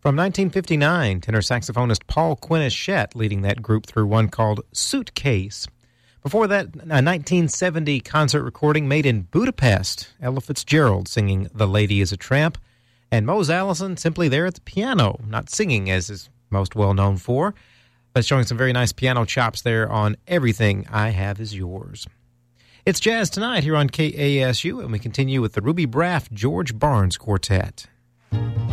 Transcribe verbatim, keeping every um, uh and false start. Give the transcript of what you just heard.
From nineteen fifty-nine, tenor saxophonist Paul Quinichette leading that group through one called Suitcase. Before that, a nineteen seventy concert recording made in Budapest, Ella Fitzgerald singing The Lady is a Tramp, and Mose Allison simply there at the piano, not singing as is most well known for, but showing some very nice piano chops there on Everything I Have Is Yours. It's Jazz Tonight here on K A S U, and we continue with the Ruby Braff George Barnes Quartet.